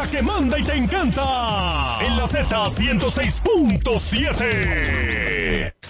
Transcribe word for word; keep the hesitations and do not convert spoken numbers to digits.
la que manda y te encanta. En la Z ciento seis punto siete.